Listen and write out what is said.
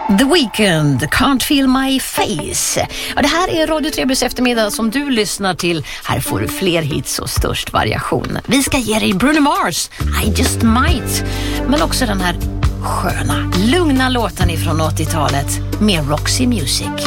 The Weeknd, Can't Feel My Face. Ja, det här är Radio Trebys eftermiddag som du lyssnar till. Här får du fler hits och störst variation. Vi ska ge dig Bruno Mars, I Just Might. Men också den här sköna, lugna låten ifrån 80-talet med Roxy Music.